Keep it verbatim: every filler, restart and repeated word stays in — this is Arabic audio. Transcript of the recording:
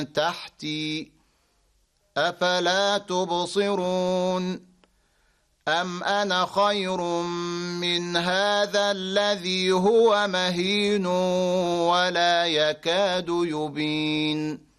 تحتي أفلا تبصرون أم أنا خير من هذا الذي هو مهين ولا يكاد يبين